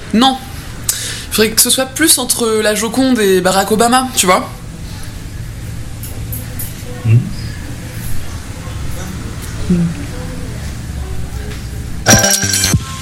Non. Il faudrait que ce soit plus entre la Joconde et Barack Obama, tu vois.